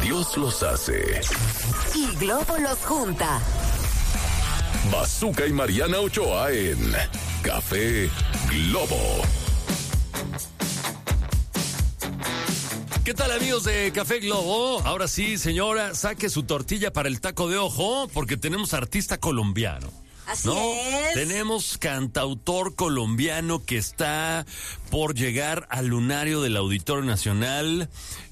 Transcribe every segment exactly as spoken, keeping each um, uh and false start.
Dios los hace. Y Globo los junta. Bazooka y Mariana Ochoa en Café Globo. ¿Qué tal, amigos de Café Globo? Ahora sí, señora, saque su tortilla para el taco de ojo, porque tenemos artista colombiano. Así ¿no? es. Tenemos cantautor colombiano que está por llegar al lunario del Auditorio Nacional.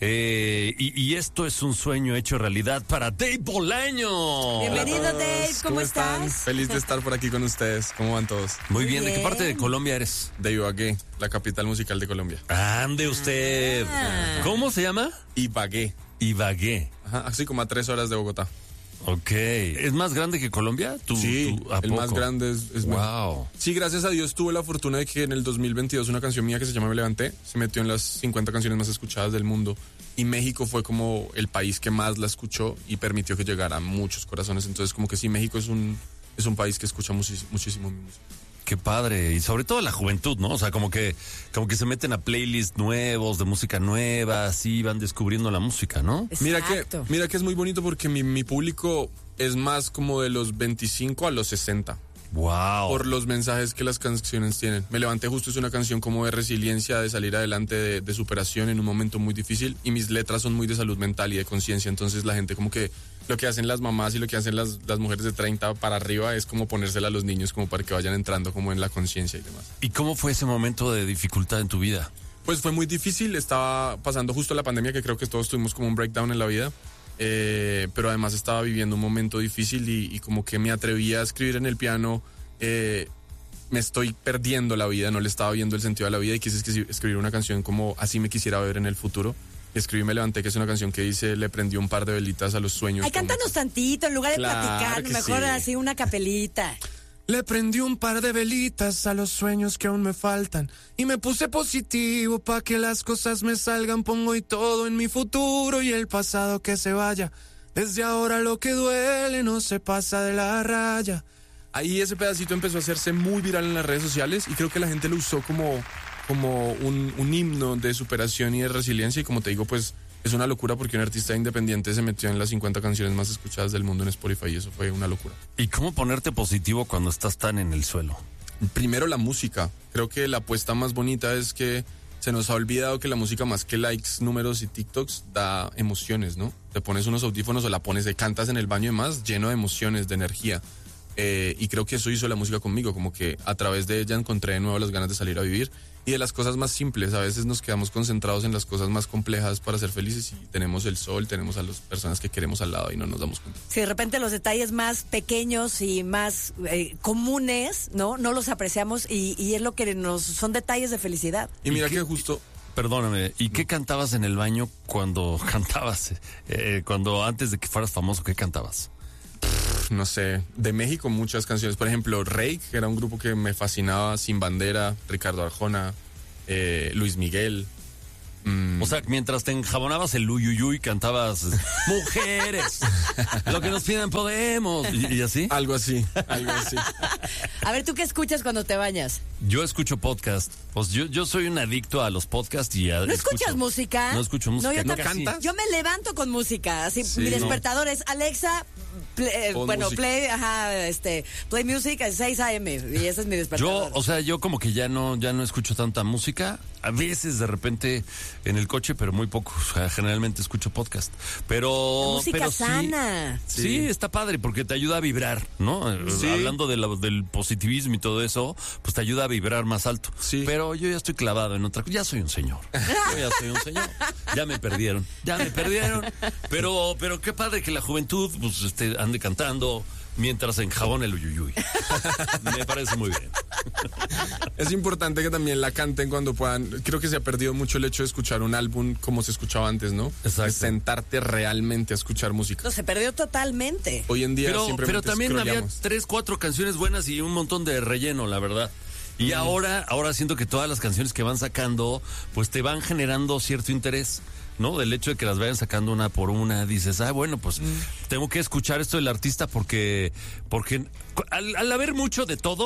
Eh, y, y esto es un sueño hecho realidad para Dave Bolaño. Bienvenido, Dave. ¿Cómo, ¿Cómo estás? están? Feliz de estar por aquí con ustedes. ¿Cómo van todos? Muy Muy bien. ¿De qué bien. parte de Colombia eres? De Ibagué, la capital musical de Colombia. Ande usted. Ah. ¿Cómo se llama? Ibagué. Ibagué. Ajá, así como a tres horas de Bogotá. Ok. ¿Es más grande que Colombia? ¿Tú, Sí, tú, ¿a el poco? más grande es, es Wow. Sí, gracias a Dios tuve la fortuna de que en el dos mil veintidós una canción mía que se llama Me Levanté se metió en las cincuenta canciones más escuchadas del mundo. Y México fue como el país que más la escuchó y permitió que llegara a muchos corazones. Entonces, como que sí, México es un, es un país que escucha muchísimo, muchísimo mi música. Qué padre, y sobre todo la juventud, ¿no? O sea, como que como que se meten a playlists nuevos, de música nueva, así van descubriendo la música, ¿no? Mira que, Exacto. mira que es muy bonito porque mi, mi público es más como de los veinticinco a los sesenta. Wow. Por los mensajes que las canciones tienen. Me Levanté justo es una canción como de resiliencia, de salir adelante, de, de superación en un momento muy difícil, y mis letras son muy de salud mental y de conciencia. Entonces la gente como que lo que hacen las mamás y lo que hacen las, las mujeres de treinta para arriba es como ponérsela a los niños como para que vayan entrando como en la conciencia y demás. ¿Y cómo fue ese momento de dificultad en tu vida? Pues fue muy difícil, estaba pasando justo la pandemia, que creo que todos tuvimos como un breakdown en la vida. Eh, pero además estaba viviendo un momento difícil y, y como que me atreví a escribir en el piano. eh, me estoy perdiendo la vida, no le estaba viendo el sentido a la vida, y quise escri- escribir una canción como así me quisiera ver en el futuro. Y escribí Me Levanté, que es una canción que dice le prendí un par de velitas a los sueños. Ay, como- cántanos tantito, en lugar de Claro platicar, que mejor sí. así una capelita. Le prendí un par de velitas a los sueños que aún me faltan y me puse positivo pa' que las cosas me salgan. Pongo y todo en mi futuro y el pasado que se vaya. Desde ahora lo que duele no se pasa de la raya. Ahí ese pedacito empezó a hacerse muy viral en las redes sociales y creo que la gente lo usó como, como un, un himno de superación y de resiliencia. Y como te digo, pues es una locura porque un artista independiente se metió en las cincuenta canciones más escuchadas del mundo en Spotify y eso fue una locura. ¿Y cómo ponerte positivo cuando estás tan en el suelo? Primero la música. Creo que la apuesta más bonita es que se nos ha olvidado que la música, más que likes, números y TikToks, da emociones, ¿no? Te pones unos audífonos o la pones, de cantas en el baño y más, lleno de emociones, de energía. Eh, y creo que eso hizo la música conmigo, como que a través de ella encontré de nuevo las ganas de salir a vivir y de las cosas más simples. A veces nos quedamos concentrados en las cosas más complejas para ser felices y tenemos el sol, tenemos a las personas que queremos al lado y no nos damos cuenta. Si de repente los detalles más pequeños y más eh, comunes, ¿no? No los apreciamos y, y es lo que nos son detalles de felicidad. Y mira ¿Y qué? que justo... Perdóname, ¿y qué cantabas en el baño cuando cantabas? Eh, cuando antes de que fueras famoso, ¿qué cantabas? No sé, de México muchas canciones. Por ejemplo, Rake, que era un grupo que me fascinaba, Sin Bandera, Ricardo Arjona, eh, Luis Miguel. Mm, O sea, mientras te enjabonabas el uyuyuy, cantabas mujeres, lo que nos pidan podemos, y, y así. algo así, algo así. A ver, ¿tú qué escuchas cuando te bañas? Yo escucho podcast, pues yo, yo soy un adicto a los podcasts y a... ¿No escucho- escuchas música? No escucho música. No, yo ¿No también. cantas? Yo me levanto con música, así, Sí, mi no. despertador es Alexa, play- eh, Pon bueno, música. play, ajá, este, play music a seis a eme y ese es mi Yo, despertador. o sea, yo como que ya no, ya no escucho tanta música. A veces, de repente, en el coche, pero muy poco. O sea, generalmente escucho podcast. Pero. música pero sí, sana. Sí. Sí. está padre porque te ayuda a vibrar, ¿no? Eh, Sí. Hablando de la- del positivismo y todo eso, pues te ayuda a vibrar más alto. Sí. Pero yo ya estoy clavado en otra cosa. Ya soy un señor. Yo ya soy un señor. Ya me perdieron. Ya me perdieron. Pero, pero qué padre que la juventud, pues, este, ande cantando mientras enjabona el uyuyuy. Me parece muy bien. Es importante que también la canten cuando puedan. Creo que se ha perdido mucho el hecho de escuchar un álbum como se escuchaba antes, ¿no? Exacto. De sentarte realmente a escuchar música. No, se perdió totalmente. Hoy en día Pero, simplemente pero también había scrolleamos. tres, cuatro canciones buenas y un montón de relleno, la verdad. Y ahora, ahora siento que todas las canciones que van sacando, pues te van generando cierto interés, ¿no? Del hecho de que las vayan sacando una por una, dices, ah, bueno, pues mm. tengo que escuchar esto del artista porque, porque al, al haber mucho de todo,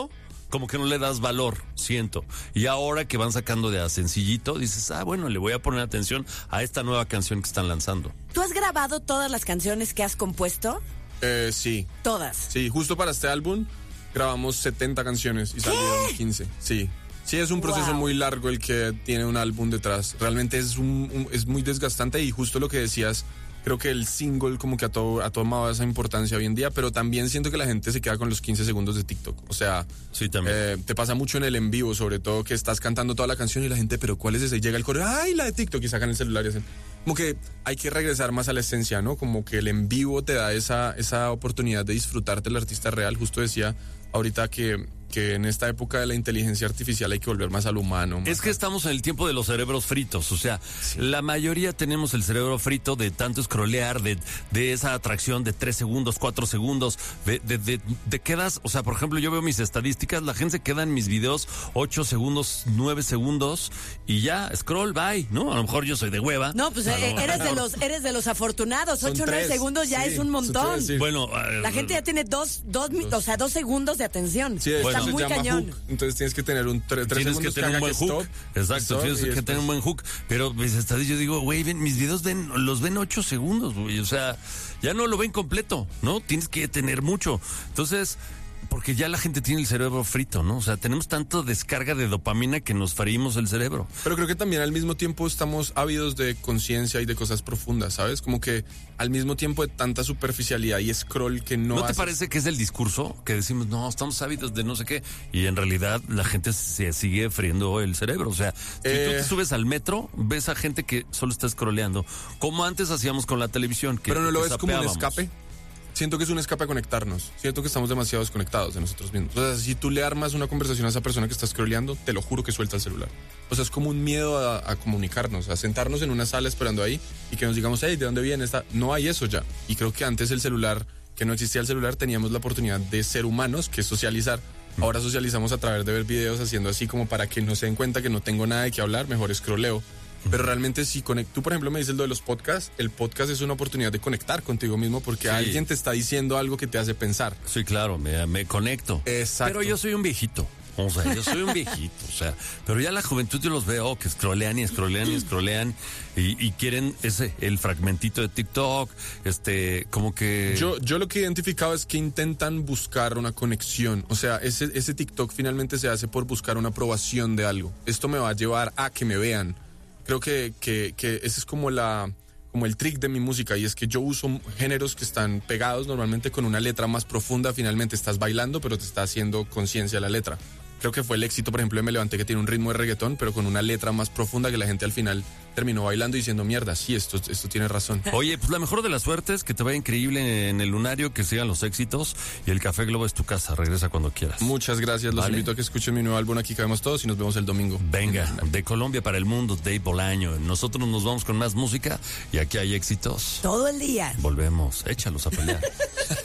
como que no le das valor, siento. Y ahora que van sacando de a sencillito, dices, ah, bueno, le voy a poner atención a esta nueva canción que están lanzando. ¿Tú has grabado todas las canciones que has compuesto? Eh, sí. Todas. Sí, justo para este álbum grabamos setenta canciones y salieron quince. Sí. Sí, es un proceso Wow. muy largo el que tiene un álbum detrás. Realmente es, un, un- es muy desgastante y justo lo que decías, creo que el single como que ha, to- ha tomado esa importancia hoy en día, pero también siento que la gente se queda con los quince segundos de TikTok. O sea, Sí, también. eh, te pasa mucho en el en vivo, sobre todo que estás cantando toda la canción y la gente, pero ¿cuál es ese? Y llega el coro, ¡ay, la de TikTok! Y sacan el celular y hacen... Como que hay que regresar más a la esencia, ¿no? Como que el en vivo te da esa, esa oportunidad de disfrutarte del artista real. Justo decía ahorita que, que en esta época de la inteligencia artificial hay que volver más al humano. más Es que a- estamos en el tiempo de los cerebros fritos, o sea, la mayoría tenemos el cerebro frito de tanto scrollear, de, de esa atracción de tres segundos, cuatro segundos, de, de, de, de quedas, o sea, por ejemplo, yo veo mis estadísticas, la gente se queda en mis videos ocho segundos, nueve segundos y ya, scroll, bye, ¿no? A lo mejor yo soy de hueva. No, pues eh, eres de los eres de los afortunados. Son ocho o nueve tres, segundos ya sí, es un son montón. tres, sí. Bueno, eh, La gente ya tiene dos, dos, mi- o sea, dos segundos de atención. Sí, Está eso se muy llama cañón. hook. Entonces tienes que tener un tre- tres tienes que segundos tener un haga buen que hook. stop, Exacto, stop, tienes y que después- tener un buen hook. Pero mis estadísticas, yo digo, güey, ven, mis videos ven, los ven ocho segundos, güey. O sea, ya no lo ven completo, ¿no? Tienes que tener mucho. Entonces, porque ya la gente tiene el cerebro frito, ¿no? O sea, tenemos tanto descarga de dopamina que nos faríamos el cerebro. Pero creo que también al mismo tiempo estamos ávidos de conciencia y de cosas profundas, ¿sabes? Como que al mismo tiempo de tanta superficialidad y scroll que no ¿No te haces- parece que es el discurso que decimos, no, estamos ávidos de no sé qué? Y en realidad la gente se sigue friendo el cerebro. O sea, si Eh. tú te subes al metro, ves a gente que solo está scrolleando. Como antes hacíamos con la televisión. Que, Pero no lo que ves como un zapeábamos. escape. Siento que es un escape a conectarnos. Siento que estamos demasiado desconectados de nosotros mismos. O sea, si tú le armas una conversación a esa persona que está scrolleando, te lo juro que suelta el celular. O sea, es como un miedo a, a comunicarnos, a sentarnos en una sala esperando ahí y que nos digamos, hey, ¿de dónde viene esta? No hay eso ya. Y creo que antes el celular, que no existía el celular, teníamos la oportunidad de ser humanos, que es socializar. Ahora socializamos a través de ver videos haciendo así como para que no se den cuenta que no tengo nada de qué hablar, mejor scrolleo. Pero realmente si conect... tú, por ejemplo, me dices lo de los podcasts, el podcast es una oportunidad de conectar contigo mismo porque Sí. alguien te está diciendo algo que te hace pensar. Sí, claro, me, me conecto. Exacto. Pero yo soy un viejito. O sea, yo soy un viejito, o sea, pero ya la juventud yo los veo que scrollean y scrollean y scrollean y, y quieren ese, el fragmentito de TikTok, este, como que... Yo, yo lo que he identificado es que intentan buscar una conexión. O sea, ese, ese TikTok finalmente se hace por buscar una aprobación de algo. Esto me va a llevar a que me vean. Creo que, que, que ese es como la... como el trick de mi música y es que yo uso géneros que están pegados normalmente con una letra más profunda. Finalmente estás bailando pero te está haciendo conciencia la letra. Creo que fue el éxito, por ejemplo, de Me Levanté, que tiene un ritmo de reggaetón, pero con una letra más profunda que la gente al final terminó bailando y diciendo, mierda, sí, esto, esto tiene razón. Oye, pues la mejor de las suertes, que te vaya increíble en el Lunario, que sigan los éxitos y el Café Globo es tu casa, regresa cuando quieras. Muchas gracias, los Vale. invito a que escuchen mi nuevo álbum Aquí Cabemos Todos y nos vemos el domingo. Venga, de Colombia para el mundo, Dave Bolaño. Nosotros nos vamos con más música y aquí hay éxitos. Todo el día. Volvemos, échalos a pelear.